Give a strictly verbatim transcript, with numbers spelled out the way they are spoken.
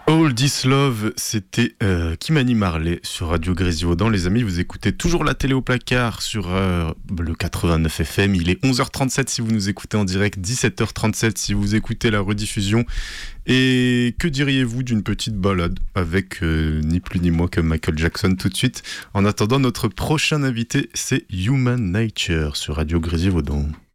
All This Love, c'était euh, Kimani Marley sur Radio Grésivaudan. Les amis, vous écoutez toujours la télé au placard sur euh, le quatre-vingt-neuf F M. Il est onze heures trente-sept si vous nous écoutez en direct, dix-sept heures trente-sept si vous écoutez la rediffusion. Et que diriez-vous d'une petite balade avec euh, ni plus ni moins que Michael Jackson tout de suite. En attendant, notre prochain invité, c'est Human Nature sur Radio Grésivaudan.